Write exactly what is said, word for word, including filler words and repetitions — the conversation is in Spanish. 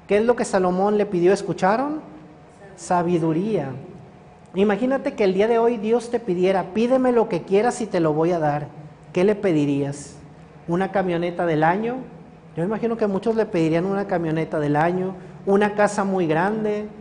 ¿Qué es lo que Salomón le pidió? ¿Escucharon? Sabiduría. Imagínate que el día de hoy Dios te pidiera, pídeme lo que quieras y te lo voy a dar. ¿Qué le pedirías? ¿Una camioneta del año? Yo imagino que muchos le pedirían una camioneta del año, una casa muy grande,